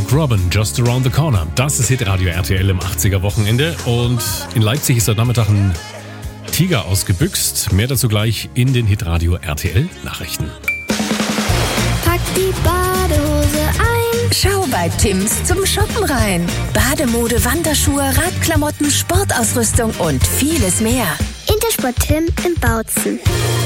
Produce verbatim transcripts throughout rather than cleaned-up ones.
Mark Robin, Just Around the Corner. Das ist Hitradio R T L im achtziger-Wochenende. Und in Leipzig ist heute Nachmittag ein Tiger ausgebüxt. Mehr dazu gleich in den Hitradio R T L Nachrichten. Pack die Badehose ein. Schau bei Tims zum Shoppen rein. Bademode, Wanderschuhe, Radklamotten, Sportausrüstung und vieles mehr. Intersport Tim in Bautzen.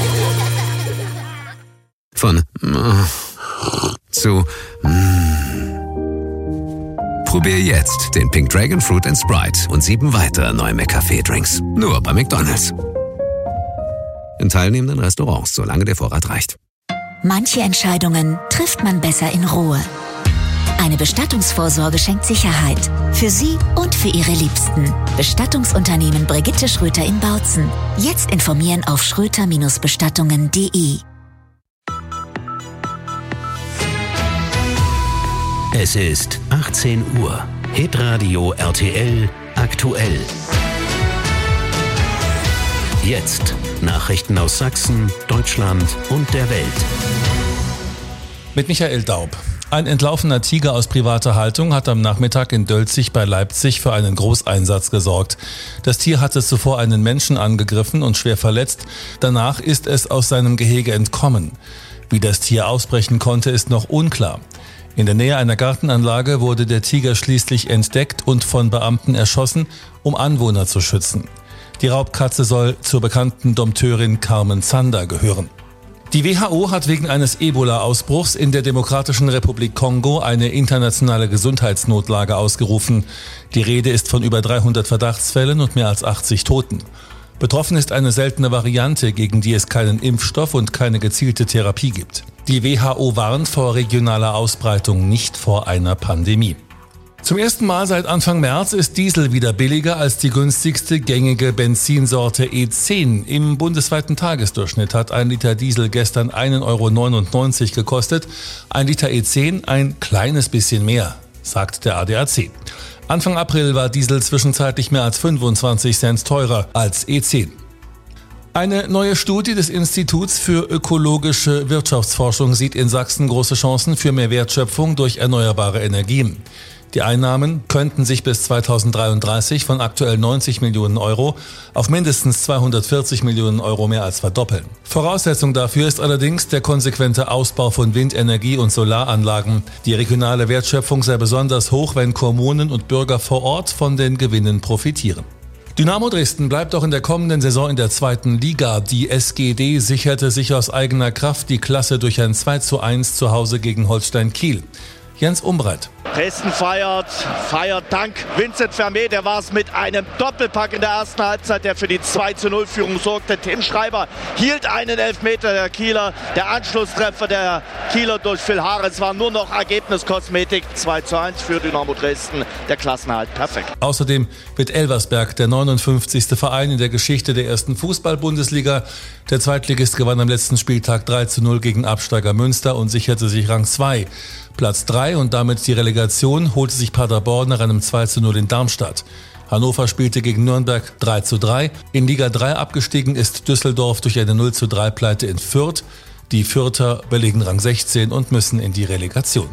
Von äh, zu mm. Probier jetzt den Pink Dragon Fruit and Sprite und sieben weitere neue McCafé-Drinks. Nur bei McDonald's. In teilnehmenden Restaurants, solange der Vorrat reicht. Manche Entscheidungen trifft man besser in Ruhe. Eine Bestattungsvorsorge schenkt Sicherheit. Für Sie und für Ihre Liebsten. Bestattungsunternehmen Brigitte Schröter in Bautzen. Jetzt informieren auf schröter Bestattungen punkt de. Es ist achtzehn Uhr. Hitradio R T L aktuell. Jetzt Nachrichten aus Sachsen, Deutschland und der Welt. Mit Michael Daub. Ein entlaufener Tiger aus privater Haltung hat am Nachmittag in Dölzig bei Leipzig für einen Großeinsatz gesorgt. Das Tier hatte zuvor einen Menschen angegriffen und schwer verletzt. Danach ist es aus seinem Gehege entkommen. Wie das Tier ausbrechen konnte, ist noch unklar. In der Nähe einer Gartenanlage wurde der Tiger schließlich entdeckt und von Beamten erschossen, um Anwohner zu schützen. Die Raubkatze soll zur bekannten Dompteurin Carmen Zander gehören. Die W H O hat wegen eines Ebola-Ausbruchs in der Demokratischen Republik Kongo eine internationale Gesundheitsnotlage ausgerufen. Die Rede ist von über dreihundert Verdachtsfällen und mehr als achtzig Toten. Betroffen ist eine seltene Variante, gegen die es keinen Impfstoff und keine gezielte Therapie gibt. Die W H O warnt vor regionaler Ausbreitung, nicht vor einer Pandemie. Zum ersten Mal seit Anfang März ist Diesel wieder billiger als die günstigste gängige Benzinsorte E zehn. Im bundesweiten Tagesdurchschnitt hat ein Liter Diesel gestern ein Euro neunundneunzig gekostet. Ein Liter E zehn ein kleines bisschen mehr, sagt der A D A C. Anfang April war Diesel zwischenzeitlich mehr als fünfundzwanzig Cent teurer als E zehn. Eine neue Studie des Instituts für ökologische Wirtschaftsforschung sieht in Sachsen große Chancen für mehr Wertschöpfung durch erneuerbare Energien. Die Einnahmen könnten sich bis zweitausenddreiunddreißig von aktuell neunzig Millionen Euro auf mindestens zweihundertvierzig Millionen Euro mehr als verdoppeln. Voraussetzung dafür ist allerdings der konsequente Ausbau von Windenergie und Solaranlagen. Die regionale Wertschöpfung sei besonders hoch, wenn Kommunen und Bürger vor Ort von den Gewinnen profitieren. Dynamo Dresden bleibt auch in der kommenden Saison in der zweiten Liga. Die S G D sicherte sich aus eigener Kraft die Klasse durch ein zwei zu eins zu Hause gegen Holstein Kiel. Jens Umbreit. Dresden feiert, feiert dank Vincent Vermey, der war es mit einem Doppelpack in der ersten Halbzeit, der für die zwei zu null Führung sorgte. Tim Schreiber hielt einen Elfmeter der Kieler, der Anschlusstreffer der Kieler durch Phil Haares war nur noch Ergebniskosmetik. zwei zu eins für Dynamo Dresden, der Klassenerhalt perfekt. Außerdem wird Elversberg der neunundfünfzigste Verein in der Geschichte der ersten Fußball-Bundesliga. Der Zweitligist gewann am letzten Spieltag drei zu null gegen Absteiger Münster und sicherte sich Rang zwei. Platz drei und damit die Relegation holte sich Paderborn nach einem zwei zu null in Darmstadt. Hannover spielte gegen Nürnberg drei zu drei. In Liga drei abgestiegen ist Düsseldorf durch eine null zu drei Pleite in Fürth. Die Fürther belegen Rang sechzehn und müssen in die Relegation.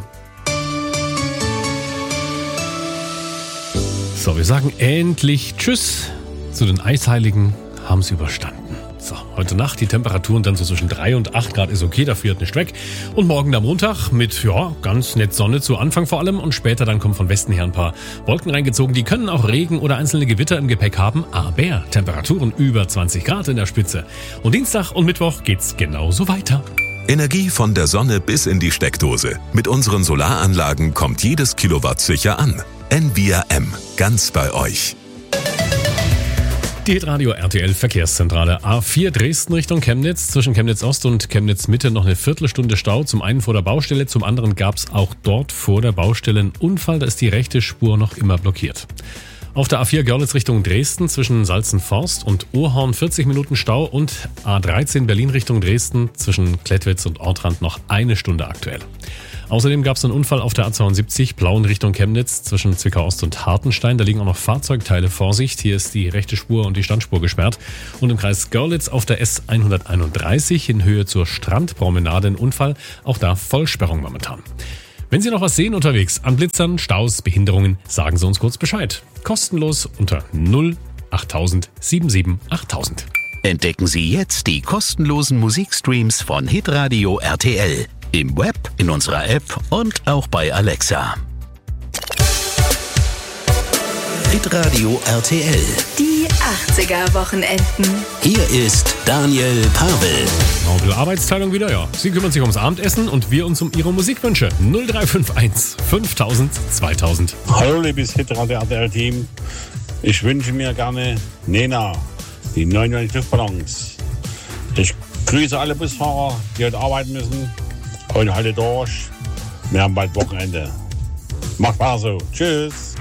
So, wir sagen endlich Tschüss zu den Eisheiligen, haben sie überstanden. So, heute Nacht die Temperaturen dann so zwischen drei und acht Grad ist okay, dafür nicht weg. Und morgen der Montag mit, ja, ganz nett Sonne zu Anfang vor allem und später dann kommen von Westen her ein paar Wolken reingezogen. Die können auch Regen oder einzelne Gewitter im Gepäck haben, aber Temperaturen über zwanzig Grad in der Spitze. Und Dienstag und Mittwoch geht's genauso weiter. Energie von der Sonne bis in die Steckdose. Mit unseren Solaranlagen kommt jedes Kilowatt sicher an. N V R M, ganz bei euch. Die Hitradio R T L Verkehrszentrale. A vier Dresden Richtung Chemnitz. Zwischen Chemnitz Ost und Chemnitz Mitte noch eine Viertelstunde Stau. Zum einen vor der Baustelle, zum anderen gab es auch dort vor der Baustelle einen Unfall. Da ist die rechte Spur noch immer blockiert. Auf der A vier Görlitz Richtung Dresden zwischen Salzenforst und Urhorn vierzig Minuten Stau und A dreizehn Berlin Richtung Dresden zwischen Klettwitz und Ortrand noch eine Stunde aktuell. Außerdem gab es einen Unfall auf der A zweiundsiebzig Plauen Richtung Chemnitz zwischen Zwickau Ost und Hartenstein. Da liegen auch noch Fahrzeugteile. Vorsicht, hier ist die rechte Spur und die Standspur gesperrt. Und im Kreis Görlitz auf der S hunderteinunddreißig in Höhe zur Strandpromenade ein Unfall. Auch da Vollsperrung momentan. Wenn Sie noch was sehen unterwegs, an Blitzern, Staus, Behinderungen, sagen Sie uns kurz Bescheid. Kostenlos unter null achttausend siebenundsiebzig achttausend. Entdecken Sie jetzt die kostenlosen Musikstreams von Hitradio R T L. Im Web, in unserer App und auch bei Alexa. Hitradio R T L. Die achtziger-Wochenenden. Hier ist Daniel Pavel. Noch ein bisschen Arbeitsteilung wieder, ja. Sie kümmern sich ums Abendessen und wir uns um Ihre Musikwünsche. null drei fünf eins fünftausend zweitausend. Hallo liebes Hitradio R T L-Team. Ich wünsche mir gerne Nena, die neunundneunzig Luftballons. Ich grüße alle Busfahrer, die heute arbeiten müssen. Heute halte durch. Wir haben bald Wochenende. Macht weiter so. Tschüss.